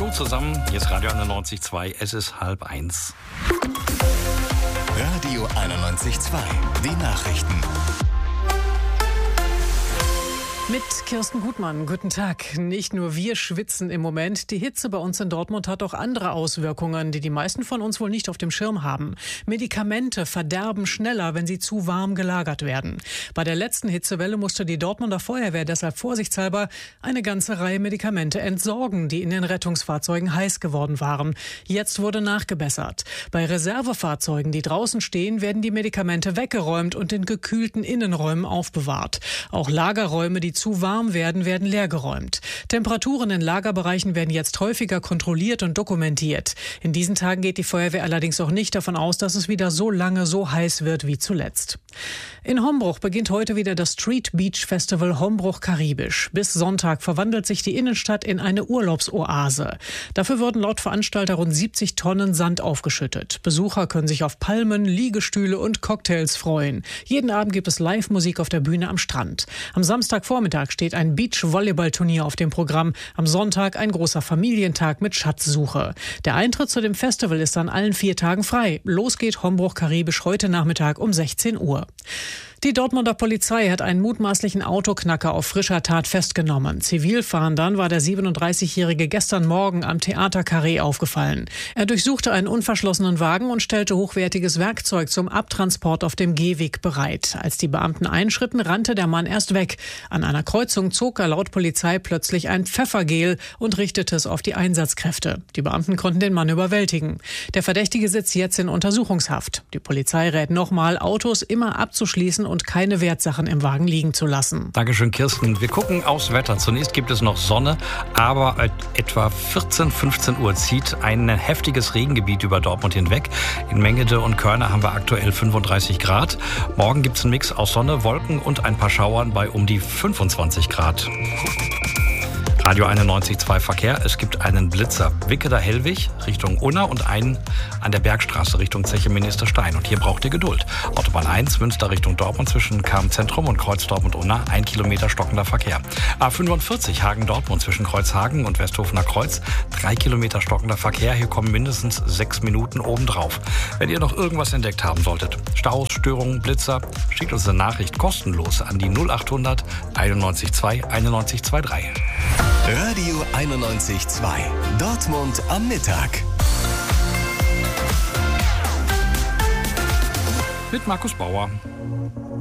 Hallo zusammen, hier ist Radio 91.2, es ist 12:30. Radio 91.2, die Nachrichten. Mit Kirsten Gutmann, guten Tag. Nicht nur wir schwitzen im Moment. Die Hitze bei uns in Dortmund hat auch andere Auswirkungen, die die meisten von uns wohl nicht auf dem Schirm haben. Medikamente verderben schneller, wenn sie zu warm gelagert werden. Bei der letzten Hitzewelle musste die Dortmunder Feuerwehr deshalb vorsichtshalber eine ganze Reihe Medikamente entsorgen, die in den Rettungsfahrzeugen heiß geworden waren. Jetzt wurde nachgebessert. Bei Reservefahrzeugen, die draußen stehen, werden die Medikamente weggeräumt und in gekühlten Innenräumen aufbewahrt. Auch Lagerräume, die zu warm werden leergeräumt. Temperaturen in Lagerbereichen werden jetzt häufiger kontrolliert und dokumentiert. In diesen Tagen geht die Feuerwehr allerdings auch nicht davon aus, dass es wieder so lange so heiß wird wie zuletzt. In Hombruch beginnt heute wieder das Street Beach Festival Hombruch Karibisch. Bis Sonntag verwandelt sich die Innenstadt in eine Urlaubsoase. Dafür wurden laut Veranstalter rund 70 Tonnen Sand aufgeschüttet. Besucher können sich auf Palmen, Liegestühle und Cocktails freuen. Jeden Abend gibt es Live-Musik auf der Bühne am Strand. Am Samstagvormittag steht ein Beach-Volleyball-Turnier auf dem Programm. Am Sonntag ein großer Familientag mit Schatzsuche. Der Eintritt zu dem Festival ist an allen 4 Tagen frei. Los geht Hombruch Karibisch heute Nachmittag um 16 Uhr. Die Dortmunder Polizei hat einen mutmaßlichen Autoknacker auf frischer Tat festgenommen. Zivilfahndern war der 37-Jährige gestern Morgen am Theater Carré aufgefallen. Er durchsuchte einen unverschlossenen Wagen und stellte hochwertiges Werkzeug zum Abtransport auf dem Gehweg bereit. Als die Beamten einschritten, rannte der Mann erst weg. An einer Kreuzung zog er laut Polizei plötzlich ein Pfeffergel und richtete es auf die Einsatzkräfte. Die Beamten konnten den Mann überwältigen. Der Verdächtige sitzt jetzt in Untersuchungshaft. Die Polizei rät nochmal, Autos immer abzuschließen und keine Wertsachen im Wagen liegen zu lassen. Dankeschön, Kirsten. Wir gucken aufs Wetter. Zunächst gibt es noch Sonne, aber etwa 14, 15 Uhr zieht ein heftiges Regengebiet über Dortmund hinweg. In Mengede und Körne haben wir aktuell 35 Grad. Morgen gibt es einen Mix aus Sonne, Wolken und ein paar Schauern bei um die 25 Grad. Radio 91.2 Verkehr. Es gibt einen Blitzer. Wickeler-Hellwig Richtung Unna und einen an der Bergstraße Richtung Zeche Ministerstein. Und hier braucht ihr Geduld. Autobahn 1, Münster Richtung Dortmund zwischen Cham-Zentrum und Kreuz Dortmund-Unna. 1 Kilometer stockender Verkehr. A45 Hagen-Dortmund zwischen Kreuzhagen und Westhofener Kreuz. 3 Kilometer stockender Verkehr. Hier kommen mindestens 6 Minuten obendrauf. Wenn ihr noch irgendwas entdeckt haben solltet, Staus, Störungen, Blitzer, schickt uns eine Nachricht kostenlos an die 0800 91.2 91.23. Radio 91.2, Dortmund am Mittag. Mit Markus Bauer.